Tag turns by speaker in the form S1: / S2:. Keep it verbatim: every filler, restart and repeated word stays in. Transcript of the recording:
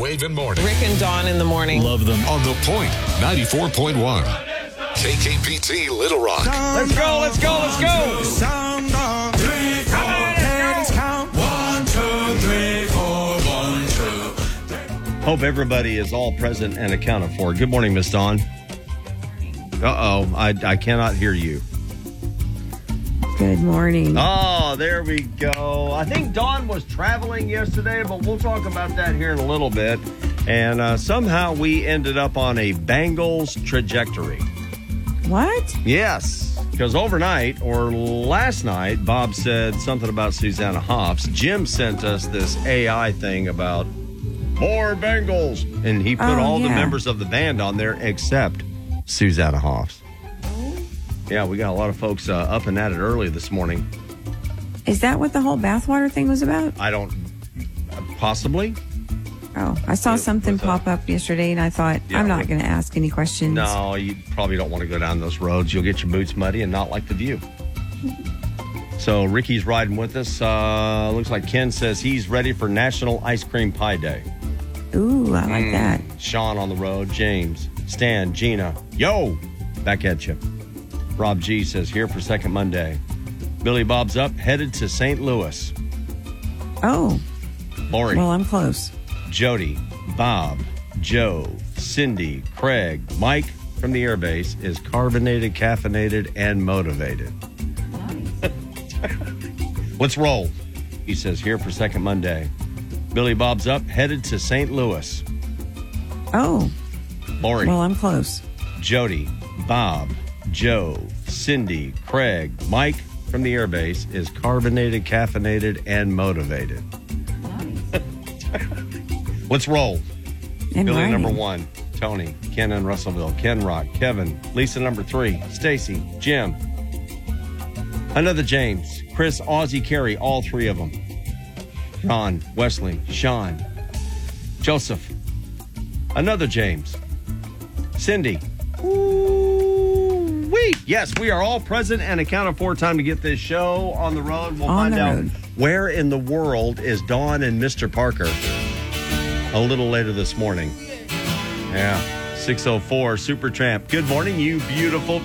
S1: Wave and Morning.
S2: Rick and Dawn in the morning.
S3: Love them.
S1: On The Point, ninety-four point one. K K P T Little Rock.
S4: Let's go, let's go, let's go.
S5: Sound of three, four, hands count. One, two, three, four, one, two.
S4: Hope everybody is all present and accounted for. Good morning, Miss Dawn. Uh-oh, I, I cannot hear you.
S6: Good morning.
S4: Oh, there we go. I think Dawn was traveling yesterday, but we'll talk about that here in a little bit. And uh, somehow we ended up on a Bengals trajectory.
S6: What?
S4: Yes, because overnight or last night, Bob said something about Susanna Hoffs. Jim sent us this A I thing about more Bengals. And he put
S6: Oh,
S4: all the
S6: yeah.
S4: members of the band on there except Susanna Hoffs. Yeah, we got a lot of folks uh, up and at it early this morning.
S6: Is that what the whole bathwater thing was about?
S4: I don't, uh, possibly.
S6: Oh, I saw
S4: What-
S6: something
S4: what's
S6: pop up yesterday, and I thought,
S4: Yeah,
S6: I'm not
S4: what-
S6: going to ask any questions.
S4: No, you probably don't want to go down those roads. You'll get your boots muddy and not like the view. So Ricky's riding with us. Uh, looks like Ken says he's ready for National Ice Cream Pie Day.
S6: Ooh, I like
S4: Mm.
S6: that.
S4: Sean on the road. James, Stan, Gina. Yo! Back at you. Rob G says here for Second Monday. Billy Bob's up, headed to Saint Louis.
S6: Oh,
S4: Lori,
S6: well, I'm close.
S4: Jody, Bob, Joe, Cindy, Craig, Mike from the airbase is carbonated, caffeinated, and motivated. Let's roll. He says here for Second Monday. Billy Bob's up, headed to Saint Louis.
S6: Oh,
S4: Lori,
S6: well, I'm close.
S4: Jody, Bob, Joe, Cindy, Craig, Mike from the airbase is carbonated, caffeinated, and motivated. Let's roll.
S6: And
S4: Billy
S6: writing.
S4: number one, Tony, Ken in Russellville, Ken Rock, Kevin, Lisa number three, Stacy, Jim, another James, Chris, Ozzie, Carey, all three of them. Ron, Wesley, Sean, Joseph, another James, Cindy. Ooh-wee. Yes, we are all present and accounted for. Time to get this show on the road. We'll
S6: On
S4: find
S6: the
S4: out
S6: road.
S4: where in the world is Dawn and Mister Parker a little later this morning. Yeah, six oh four, Supertramp. Good morning, you beautiful